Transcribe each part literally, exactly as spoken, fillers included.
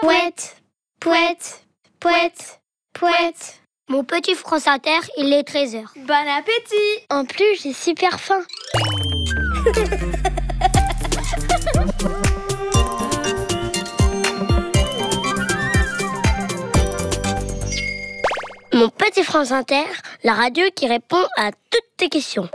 Pouette, pouette, pouette, pouette. Mon petit France Inter, il est treize heures. Bon appétit! En plus, j'ai super faim. Mon petit France Inter, la radio qui répond à toutes tes questions.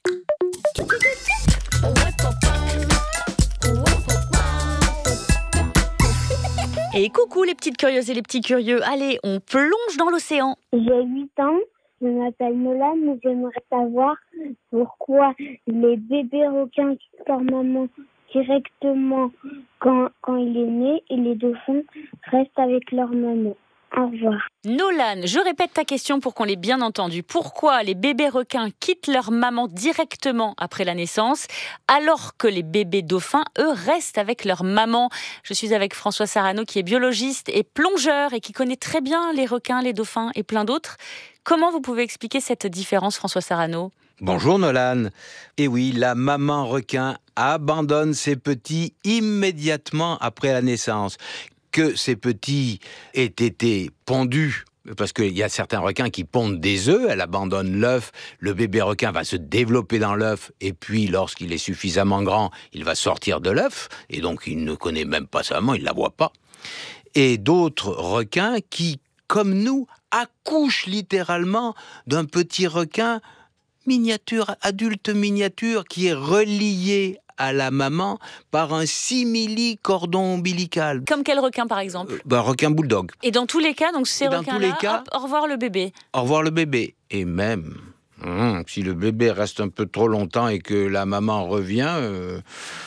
Et coucou les petites curieuses et les petits curieux, allez, on plonge dans l'océan. J'ai huit ans, je m'appelle Nolan, mais j'aimerais savoir pourquoi les bébés requins quittent leur maman directement quand, quand il est né et les dauphins restent avec leur maman. Au revoir. Nolan, je répète ta question pour qu'on l'ait bien entendu. Pourquoi les bébés requins quittent leur maman directement après la naissance, alors que les bébés dauphins, eux, restent avec leur maman? Je suis avec François Sarano, qui est biologiste et plongeur et qui connaît très bien les requins, les dauphins et plein d'autres. Comment vous pouvez expliquer cette différence, François Sarano? Bonjour Nolan. Et oui, la maman requin abandonne ses petits immédiatement après la naissance. Que ces petits aient été pondus, parce qu'il y a certains requins qui pondent des œufs, elle abandonne l'œuf, le bébé requin va se développer dans l'œuf, et puis lorsqu'il est suffisamment grand, il va sortir de l'œuf, et donc il ne connaît même pas sa maman, il ne la voit pas. Et d'autres requins qui, comme nous, accouchent littéralement d'un petit requin miniature, adulte miniature, qui est relié à la maman par un simili-cordon ombilical. Comme quel requin, par exemple? euh, bah, Requin bulldog. Et dans tous les cas, donc ces Dans tous requins-là, les cas, hop, au revoir le bébé. Au revoir le bébé. Et même, hum, si le bébé reste un peu trop longtemps et que la maman revient, euh,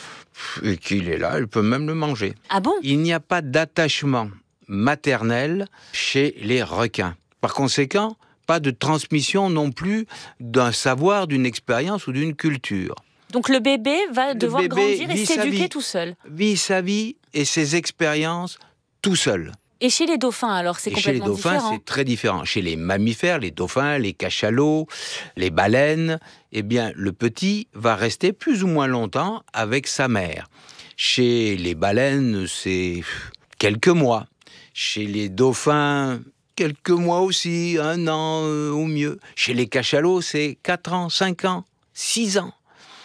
et qu'il est là, elle peut même le manger. Ah bon? Il n'y a pas d'attachement maternel chez les requins. Par conséquent, pas de transmission non plus d'un savoir, d'une expérience ou d'une culture. Donc le bébé va Le devoir bébé grandir et vit sa s'éduquer vie. tout seul. Vit sa vie et ses expériences tout seul. Et chez les dauphins, alors, c'est Et chez les complètement dauphins, différent. c'est très différent. Chez les mammifères, les dauphins, les cachalots, les baleines, eh bien, le petit va rester plus ou moins longtemps avec sa mère. Chez les baleines, c'est quelques mois. Chez les dauphins, quelques mois aussi, un an euh, au mieux. Chez les cachalots, c'est quatre ans, cinq ans, six ans.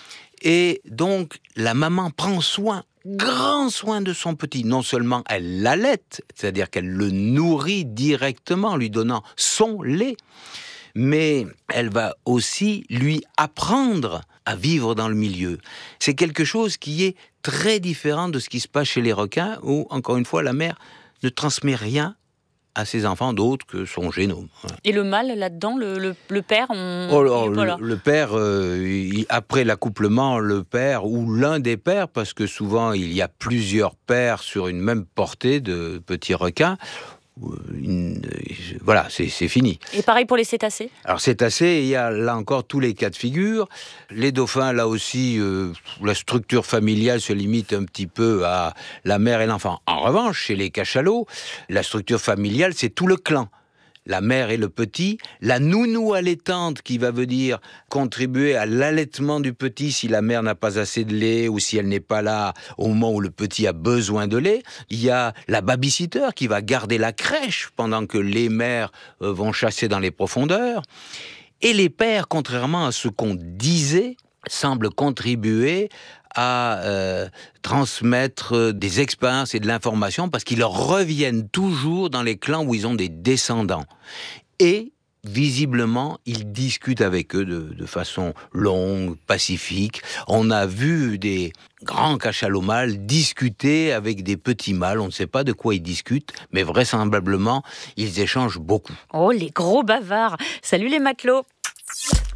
Et donc, la maman prend soin, grand soin de son petit. Non seulement elle l'allaite, c'est-à-dire qu'elle le nourrit directement, lui donnant son lait, mais elle va aussi lui apprendre à vivre dans le milieu. C'est quelque chose qui est très différent de ce qui se passe chez les requins, où, encore une fois, la mère ne transmet rien à ses enfants d'autre que son génome. Voilà. Et le mâle, là-dedans, le, le, le père, on... Oh, alors, il est pas là. le, le père, euh, il- après l'accouplement, le père ou l'un des pères, parce que souvent il y a plusieurs pères sur une même portée de petits requins, euh, une- euh, voilà, c'est, c'est fini. Et pareil pour les cétacés? Alors c'est assez, il y a là encore tous les cas de figure. Les dauphins, là aussi, euh, la structure familiale se limite un petit peu à la mère et l'enfant. En revanche, chez les cachalots, la structure familiale, c'est tout le clan. La mère et le petit, la nounou allaitante qui va venir contribuer à l'allaitement du petit si la mère n'a pas assez de lait ou si elle n'est pas là au moment où le petit a besoin de lait. Il y a la babysitter qui va garder la crèche pendant que les mères euh, vont chasser dans les profondeurs. Et les pères, contrairement à ce qu'on disait, semblent contribuer à euh, transmettre des expériences et de l'information parce qu'ils reviennent toujours dans les clans où ils ont des descendants. Et, visiblement, ils discutent avec eux de, de façon longue, pacifique. On a vu des grands cachalots mâles discuter avec des petits mâles. On ne sait pas de quoi ils discutent, mais vraisemblablement, ils échangent beaucoup. Oh, les gros bavards! Salut les matelots!